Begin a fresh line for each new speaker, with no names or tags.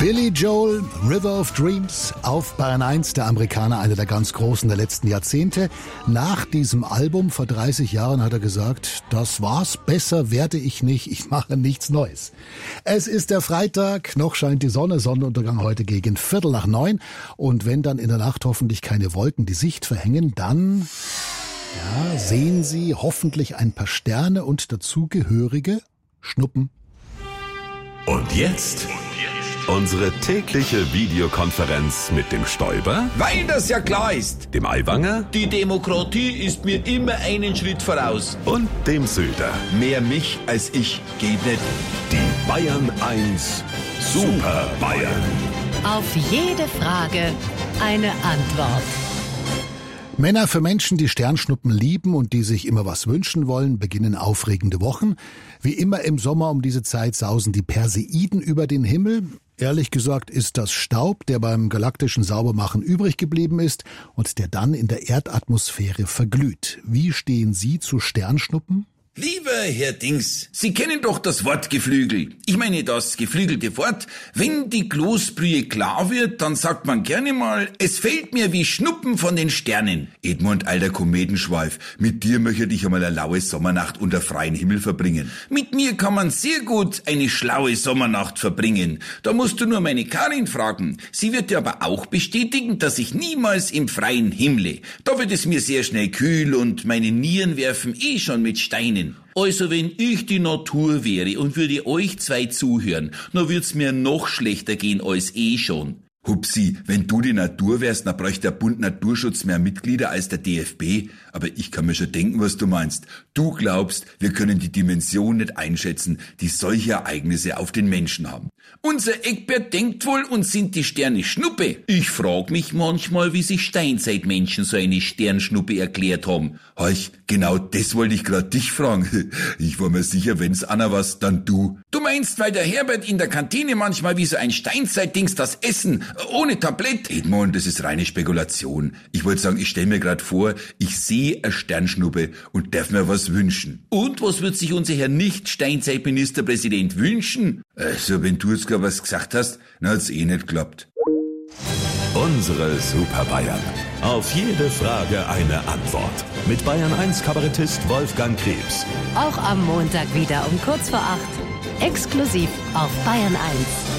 Billy Joel, River of Dreams, auf Bayern 1, der Amerikaner, einer der ganz Großen der letzten Jahrzehnte. Nach diesem Album vor 30 Jahren hat er gesagt, das war's, besser werde ich nicht, ich mache nichts Neues. Es ist der Freitag, noch scheint die Sonne, Sonnenuntergang heute gegen 8:45 und wenn dann in der Nacht hoffentlich keine Wolken die Sicht verhängen, dann sehen Sie hoffentlich ein paar Sterne und dazugehörige Schnuppen.
Und jetzt unsere tägliche Videokonferenz mit dem Stoiber,
Weil das ja klar ist.
dem Aiwanger
Die Demokratie ist mir immer einen Schritt voraus.
und dem Söder.
Mehr mich als ich geht nicht.
Die Bayern 1 Super Bayern.
Auf jede Frage eine Antwort.
Männer für Menschen, die Sternschnuppen lieben und die sich immer was wünschen wollen, beginnen aufregende Wochen. Wie immer im Sommer um diese Zeit sausen die Perseiden über den Himmel. Ehrlich gesagt ist das Staub, der beim galaktischen Saubermachen übrig geblieben ist und der dann in der Erdatmosphäre verglüht. Wie stehen Sie zu Sternschnuppen?
Lieber Herr Dings, Sie kennen doch das Wort Geflügel. Ich meine das geflügelte Wort. Wenn die Kloßbrühe klar wird, dann sagt man gerne mal, es fällt mir wie Schnuppen von den Sternen. Edmund, alter Kometenschweif, mit dir möchte ich einmal eine laue Sommernacht unter freiem Himmel verbringen. Mit mir kann man sehr gut eine schlaue Sommernacht verbringen. Da musst du nur meine Karin fragen. Sie wird dir aber auch bestätigen, dass ich niemals im Freien himmle. Da wird es mir sehr schnell kühl und meine Nieren werfen schon mit Steinen. Also wenn ich die Natur wäre und würde euch zwei zuhören, dann würd's mir noch schlechter gehen als schon. Hupsi, wenn du die Natur wärst, dann bräuchte der Bund Naturschutz mehr Mitglieder als der DFB. Aber ich kann mir schon denken, was du meinst. Du glaubst, wir können die Dimension nicht einschätzen, die solche Ereignisse auf den Menschen haben. Unser Eckbert denkt wohl, uns sind die Sterne Schnuppe. Ich frag mich manchmal, wie sich Steinzeitmenschen so eine Sternschnuppe erklärt haben. Horch, genau das wollte ich grad dich fragen. Ich war mir sicher, wenn's einer was, dann du. Du meinst, weil der Herbert in der Kantine manchmal wie so ein Steinzeitdings das Essen, ohne Tablett? Edmund, das ist reine Spekulation. Ich wollte sagen, ich stell mir grad vor, ich sehe eine Sternschnuppe und darf mir was wünschen. Und was wird sich unser Herr Nicht-Steinzeit-Ministerpräsident wünschen? Also, wenn du jetzt gar was gesagt hast, dann hat's nicht geklappt.
Unsere Super Bayern. Auf jede Frage eine Antwort. Mit Bayern 1 Kabarettist Wolfgang Krebs.
Auch am Montag wieder um kurz vor 8. Exklusiv auf Bayern 1.